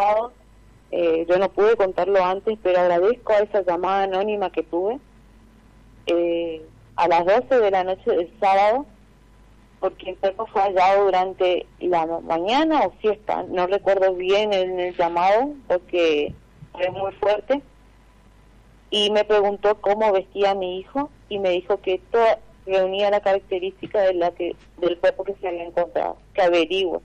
sábado. Yo no pude contarlo antes, pero agradezco a esa llamada anónima que tuve a las 12 de la noche del sábado, porque el cuerpo fue hallado durante la mañana o siesta, no recuerdo bien en el llamado, porque fue muy fuerte, y me preguntó cómo vestía mi hijo, y me dijo que todo reunía la característica del cuerpo que se había encontrado, que averiguo.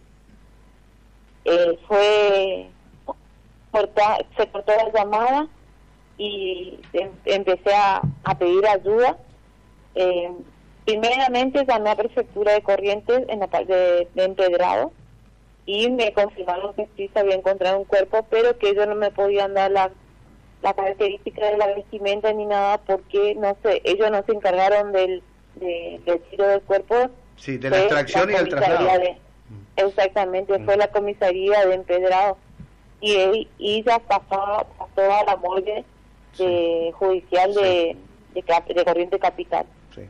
Se cortó la llamada y empecé a pedir ayuda. Primeramente llamé a Prefectura de Corrientes en la parte de Empedrado y me confirmaron que sí se había encontrado un cuerpo, pero que ellos no me podían dar la característica de la vestimenta ni nada, porque no sé, ellos no se encargaron del tiro del cuerpo. Sí, de la extracción y el traslado. Exactamente, fue la comisaría de Empedrado y ya pasó a la morgue judicial de Corrientes Capital. Sí.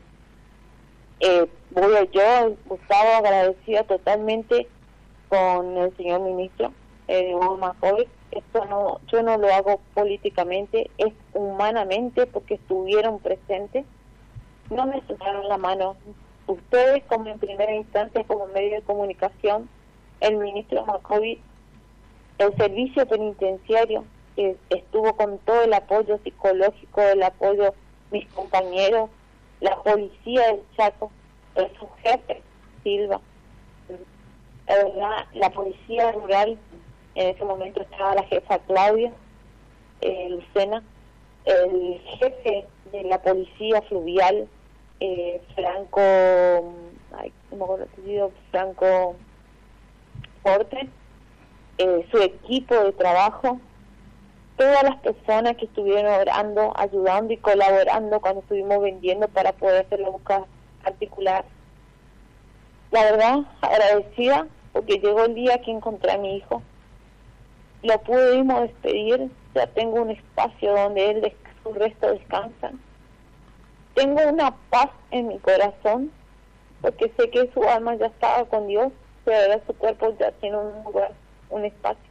Yo, Gustavo, agradecida totalmente con el señor ministro Hugo Macoy. Esto yo no lo hago políticamente, es humanamente, porque estuvieron presentes, no me soltaron la mano. Ustedes, como en primera instancia, como medio de comunicación, el ministro Macoy, el servicio penitenciario, estuvo con todo el apoyo psicológico, el apoyo, mis compañeros, la policía del Chaco, su jefe, Silva, la verdad, la policía rural, en ese momento estaba la jefa Claudia, Lucena, el jefe de la policía fluvial, Franco, no me acuerdo el apellido, Franco Porte, su equipo de trabajo, todas las personas que estuvieron orando, ayudando y colaborando cuando estuvimos vendiendo para poder hacer la búsqueda particular. La verdad, agradecida, porque llegó el día que encontré a mi hijo, lo pudimos despedir, ya tengo un espacio donde su resto descansan. Tengo una paz en mi corazón, porque sé que su alma ya estaba con Dios, pero ahora su cuerpo ya tiene un lugar, un espacio.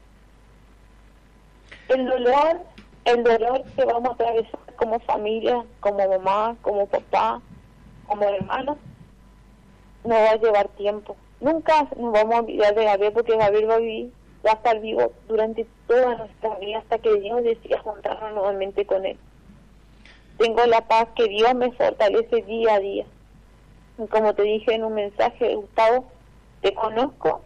El dolor que vamos a atravesar como familia, como mamá, como papá, como hermanos, nos va a llevar tiempo. Nunca nos vamos a olvidar de Gabriel, porque Gabriel va a estar vivo durante toda nuestra vida hasta que Dios decida juntarnos nuevamente con él. Tengo la paz que Dios me fortalece día a día. Y como te dije en un mensaje, Gustavo, te conozco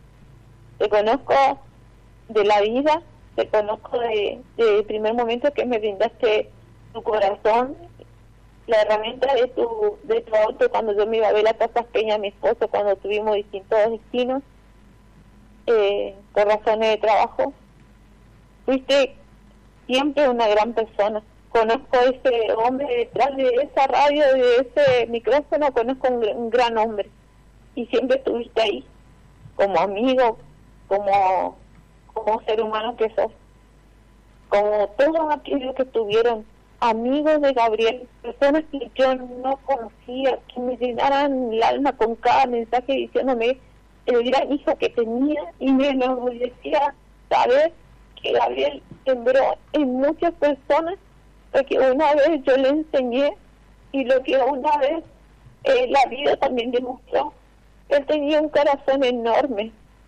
de la vida, te conozco de primer momento que me brindaste tu corazón, la herramienta de tu auto cuando yo me iba a ver la Casa Peña a mi esposo, cuando tuvimos distintos destinos por razones de trabajo. Fuiste siempre una gran persona. Conozco a ese hombre detrás de esa radio, de ese micrófono, conozco un gran hombre, y siempre estuviste ahí como amigo, como ser humano que sos, como todos aquellos que estuvieron amigos de Gabriel, personas que yo no conocía, que me llenaran el alma con cada mensaje diciéndome el gran hijo que tenía, y me enorgullecía saber que Gabriel sembró en muchas personas lo que una vez yo le enseñé y lo que una vez la vida también demostró. Él tenía un corazón enorme,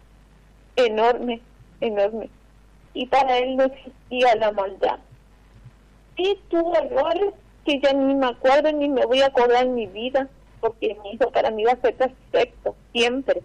y para él no existía la maldad. Sí tuvo errores que ya ni me acuerdo ni me voy a acordar en mi vida, porque mi hijo para mí va a ser perfecto, siempre.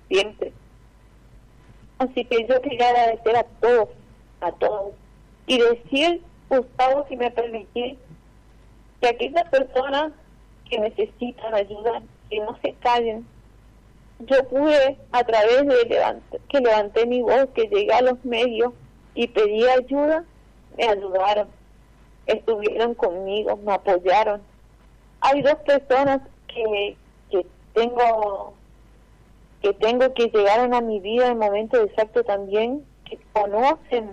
Así que yo quería agradecer a todos, y decir, Gustavo, si me permitís, que aquellas personas que necesitan ayuda, que no se callen. Yo pude, a través de que levanté mi voz, que llegué a los medios y pedí ayuda, me ayudaron, estuvieron conmigo, me apoyaron. Hay dos personas que tengo que llegaron a mi vida en momentos exactos también, que conocen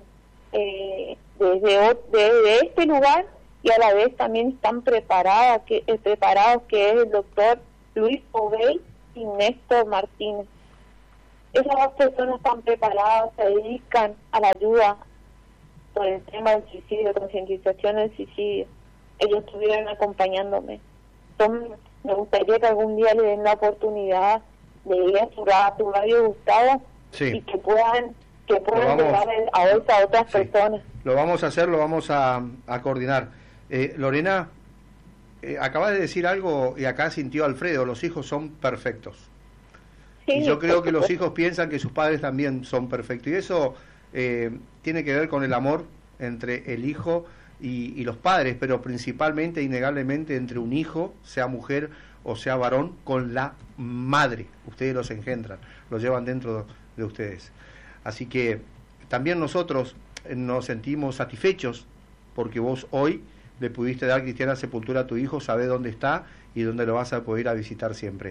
desde este lugar, y a la vez también están preparados, que es el doctor Luis Obey y Néstor Martínez. esas dos personas están preparadas, se dedican a la ayuda por el tema del suicidio, concientización del suicidio. Ellos estuvieron acompañándome. Me gustaría que algún día le den la oportunidad de ir a tu radio, Gustavo, y que puedan llevar a otras personas. Lo vamos a hacer, lo vamos a coordinar. Lorena, acabas de decir algo y acá sintió Alfredo, los hijos son perfectos. Sí, y yo creo que los hijos piensan que sus padres también son perfectos. Y eso tiene que ver con el amor entre el hijo y los padres, pero principalmente, innegablemente, entre un hijo, sea mujer o sea varón, con la madre. Ustedes los engendran, los llevan dentro de ustedes. Así que también nosotros nos sentimos satisfechos porque vos hoy le pudiste dar cristiana sepultura a tu hijo, sabés dónde está y dónde lo vas a poder ir a visitar siempre.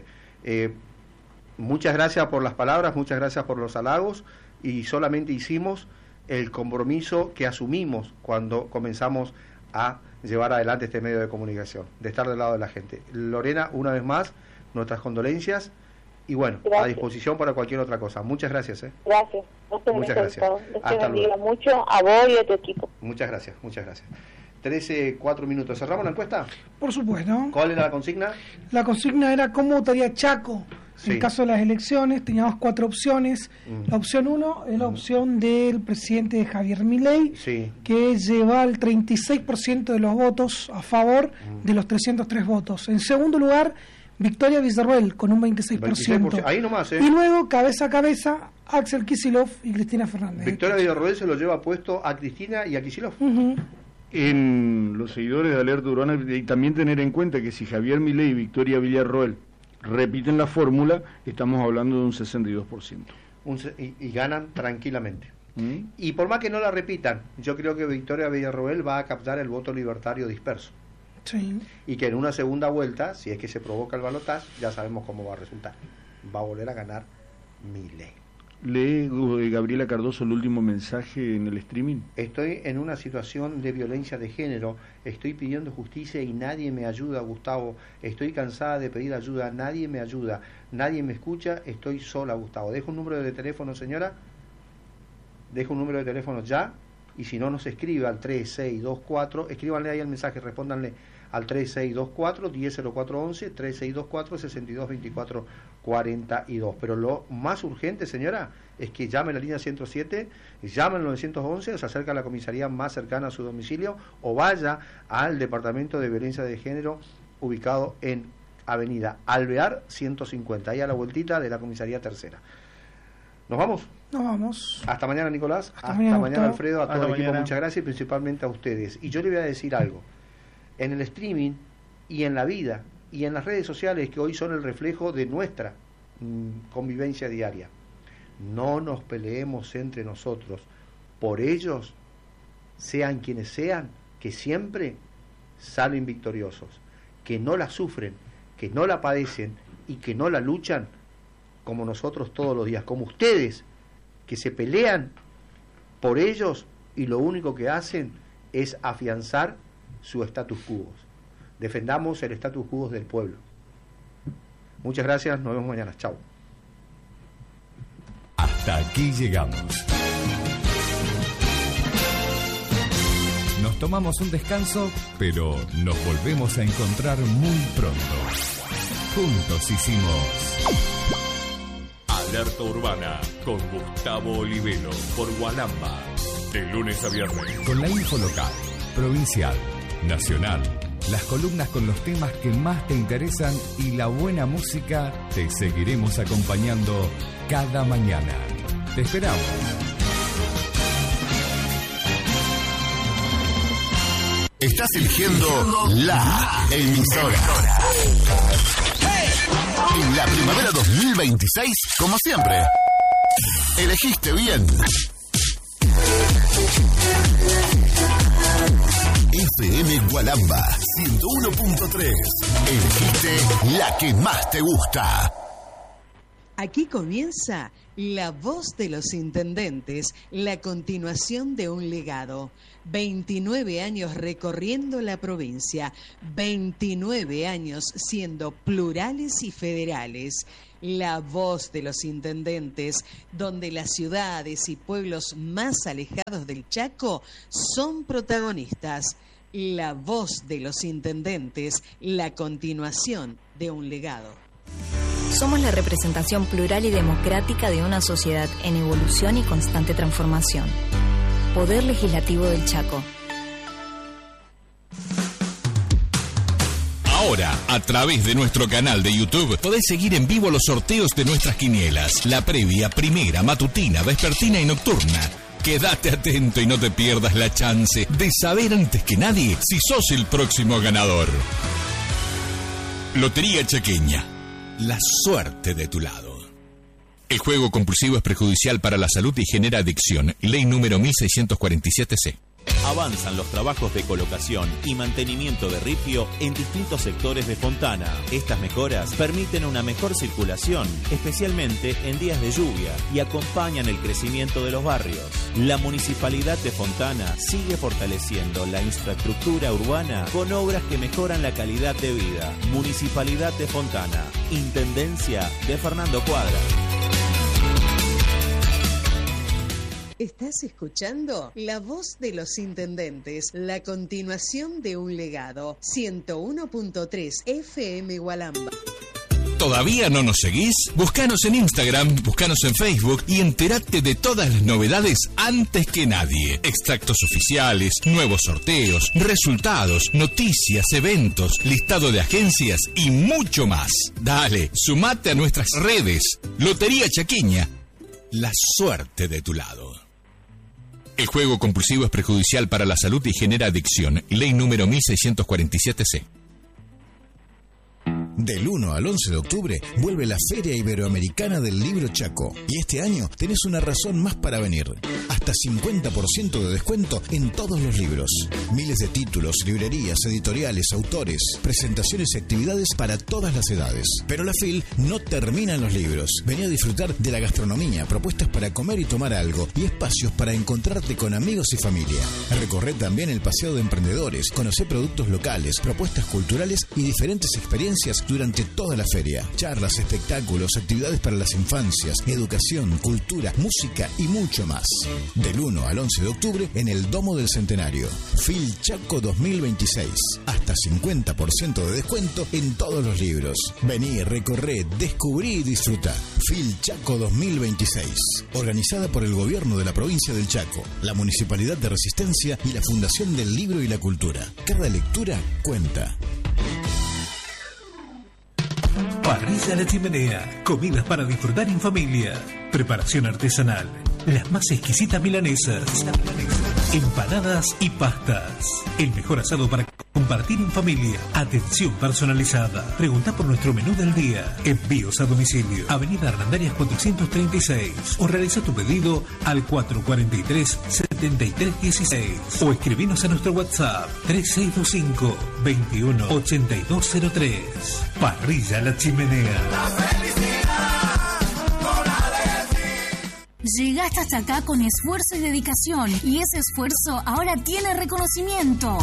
Muchas gracias por las palabras, muchas gracias por los halagos, y solamente hicimos el compromiso que asumimos cuando comenzamos a llevar adelante este medio de comunicación, de estar del lado de la gente. Lorena, una vez más, nuestras condolencias y bueno, gracias. A disposición para cualquier otra cosa. Muchas gracias. Gracias. Muchas gracias. Hasta luego. Mucho a vos y a tu equipo. Muchas gracias, muchas gracias. 13:04 minutos. ¿Cerramos la encuesta? Por supuesto. ¿Cuál era la consigna? La consigna era cómo votaría Chaco en el caso de las elecciones. Teníamos 4 opciones. La opción 1 es la opción del presidente Javier Milei, que lleva el 36% de los votos a favor de los 303 votos. En segundo lugar, Victoria Villarroel con un 26%. Ahí nomás, Y luego, cabeza a cabeza, Axel Kicillof y Cristina Fernández. Victoria Villarroel se lo lleva puesto a Cristina y a Kicillof. En los seguidores de Alerta Urbana, y también tener en cuenta que si Javier Milei y Victoria Villarroel repiten la fórmula, estamos hablando de un 62%. Y ganan tranquilamente. Y por más que no la repitan, yo creo que Victoria Villarroel va a captar el voto libertario disperso. Sí. Y que en una segunda vuelta, si es que se provoca el balotaje, ya sabemos cómo va a resultar. Va a volver a ganar Milei. ¿Lee Gabriela Cardoso el último mensaje en el streaming? Estoy en una situación de violencia de género, estoy pidiendo justicia y nadie me ayuda, Gustavo. Estoy cansada de pedir ayuda, nadie me ayuda, nadie me escucha, estoy sola, Gustavo. ¿Dejo un número de teléfono, señora? Dejo un número de teléfono ya, y si no nos escribe al 3624, escríbanle ahí el mensaje, respóndanle al 3624-100411, 3624-622442. Pero lo más urgente, señora, es que llame a la línea 107, llame al 911, o se acerca a la comisaría más cercana a su domicilio, o vaya al Departamento de Violencia de Género, ubicado en Avenida Alvear 150, ahí a la vueltita de la comisaría tercera. ¿Nos vamos? Nos vamos. Hasta mañana, Nicolás. Hasta mañana, Alfredo. A todo el equipo, muchas gracias, y principalmente a ustedes. Y yo le voy a decir algo. En el streaming y en la vida y en las redes sociales, que hoy son el reflejo de nuestra convivencia diaria, no nos peleemos entre nosotros. Por ellos, sean quienes sean, que siempre salen victoriosos, que no la sufren, que no la padecen y que no la luchan como nosotros todos los días, como ustedes, que se pelean por ellos y lo único que hacen es afianzar su status quo. Defendamos el status quo del pueblo. Muchas gracias, nos vemos mañana. Chao. Hasta aquí llegamos. Nos tomamos un descanso, pero nos volvemos a encontrar muy pronto. Juntos hicimos Alerta Urbana con Gustavo Olivero por Gualamba. De lunes a viernes. Con la info local, provincial, nacional, las columnas con los temas que más te interesan y la buena música, te seguiremos acompañando cada mañana. Te esperamos. Estás eligiendo la emisora. En la primavera 2026, como siempre, elegiste bien. FM Gualamba 101.3. Elegiste la que más te gusta. Aquí comienza La Voz de los Intendentes, la continuación de un legado. 29 años recorriendo la provincia, 29 años siendo plurales y federales. La Voz de los Intendentes, donde las ciudades y pueblos más alejados del Chaco son protagonistas. La Voz de los Intendentes, la continuación de un legado. Somos la representación plural y democrática de una sociedad en evolución y constante transformación. Poder Legislativo del Chaco. Ahora, a través de nuestro canal de YouTube, podés seguir en vivo los sorteos de nuestras quinielas. La previa, primera, matutina, vespertina y nocturna. Quédate atento y no te pierdas la chance de saber antes que nadie si sos el próximo ganador. Lotería Chaqueña. La suerte de tu lado. El juego compulsivo es perjudicial para la salud y genera adicción. Ley número 1647C. Avanzan los trabajos de colocación y mantenimiento de ripio en distintos sectores de Fontana. Estas mejoras permiten una mejor circulación, especialmente en días de lluvia, y acompañan el crecimiento de los barrios. La Municipalidad de Fontana sigue fortaleciendo la infraestructura urbana con obras que mejoran la calidad de vida. Municipalidad de Fontana, Intendencia de Fernando Cuadra. Estás escuchando La Voz de los Intendentes, la continuación de un legado. 101.3 FM Gualamba. ¿Todavía no nos seguís? Búscanos en Instagram, búscanos en Facebook y entérate de todas las novedades antes que nadie. Extractos oficiales, nuevos sorteos, resultados, noticias, eventos, listado de agencias y mucho más. Dale, sumate a nuestras redes. Lotería Chaqueña, la suerte de tu lado. El juego compulsivo es perjudicial para la salud y genera adicción. Ley número 1647C. Del 1 al 11 de octubre vuelve la Feria Iberoamericana del Libro Chaco. Y este año tenés una razón más para venir. Hasta 50% de descuento en todos los libros. Miles de títulos, librerías, editoriales, autores, presentaciones y actividades para todas las edades. Pero la FIL no termina en los libros. Vení a disfrutar de la gastronomía, propuestas para comer y tomar algo y espacios para encontrarte con amigos y familia. Recorre también el paseo de emprendedores, conocé productos locales, propuestas culturales y diferentes experiencias durante toda la feria. Charlas, espectáculos, actividades para las infancias, educación, cultura, música y mucho más. Del 1 al 11 de octubre en el Domo del Centenario. FIL Chaco 2026. Hasta 50% de descuento en todos los libros. Vení, recorré, descubrí y disfruta. FIL Chaco 2026. Organizada por el Gobierno de la Provincia del Chaco, la Municipalidad de Resistencia y la Fundación del Libro y la Cultura. Cada lectura cuenta. Parrilla La Chimenea. Comidas para disfrutar en familia. Preparación artesanal. Las más exquisitas milanesas. Empanadas y pastas. El mejor asado para compartir en familia. Atención personalizada. Pregunta por nuestro menú del día. Envíos a domicilio. Avenida Arnaldarias 436. O realiza tu pedido al 443-7316. O escribinos a nuestro WhatsApp 3625 21 8203. Parrilla La Chimenea. Llegaste hasta acá con esfuerzo y dedicación, y ese esfuerzo ahora tiene reconocimiento.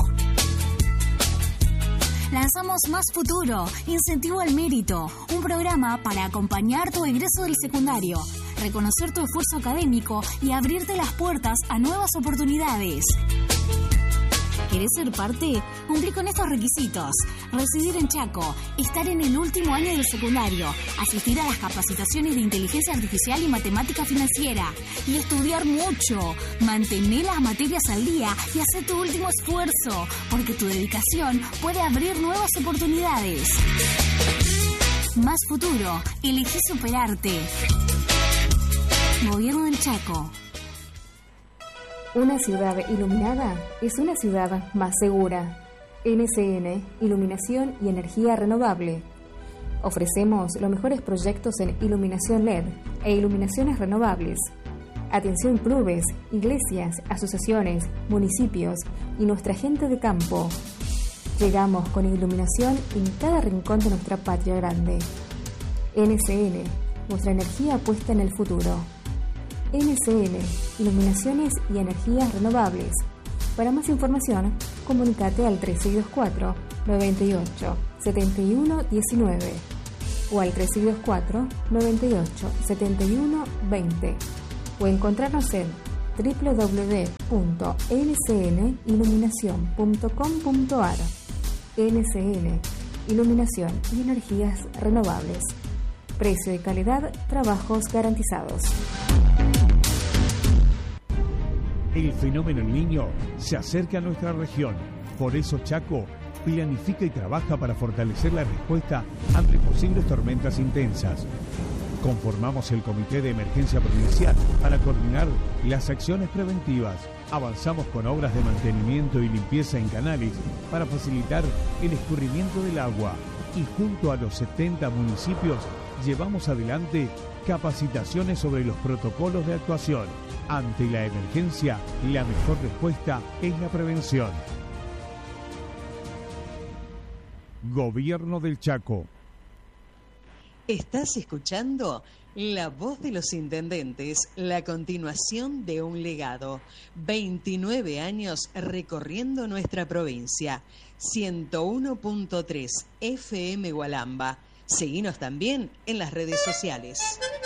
Lanzamos Más Futuro, Incentivo al Mérito, un programa para acompañar tu egreso del secundario, reconocer tu esfuerzo académico y abrirte las puertas a nuevas oportunidades. ¿Querés ser parte? Cumplí con estos requisitos: residir en Chaco, estar en el último año del secundario, asistir a las capacitaciones de inteligencia artificial y matemática financiera, y estudiar mucho. Mantener las materias al día y hacer tu último esfuerzo, porque tu dedicación puede abrir nuevas oportunidades. Más Futuro, elegí superarte. Gobierno del Chaco. Una ciudad iluminada es una ciudad más segura. NCN, Iluminación y Energía Renovable. Ofrecemos los mejores proyectos en iluminación LED e iluminaciones renovables. Atención clubes, iglesias, asociaciones, municipios y nuestra gente de campo. Llegamos con iluminación en cada rincón de nuestra patria grande. NCN, nuestra energía puesta en el futuro. NCN, Iluminaciones y Energías Renovables. Para más información, comunícate al 3624 98 71 19. o al 324-98-71-20 o encontrarnos en www.nsniluminacion.com.ar. NSN, Iluminación y Energías Renovables. Precio y calidad, trabajos garantizados. El fenómeno El Niño se acerca a nuestra región. Por eso Chaco planifica y trabaja para fortalecer la respuesta ante posibles tormentas intensas. Conformamos el Comité de Emergencia Provincial para coordinar las acciones preventivas. Avanzamos con obras de mantenimiento y limpieza en canales para facilitar el escurrimiento del agua. Y junto a los 70 municipios llevamos adelante capacitaciones sobre los protocolos de actuación. Ante la emergencia, la mejor respuesta es la prevención. Gobierno del Chaco. Estás escuchando La Voz de los Intendentes, la continuación de un legado. 29 años recorriendo nuestra provincia. 101.3 FM Gualamba. Seguinos también en las redes sociales.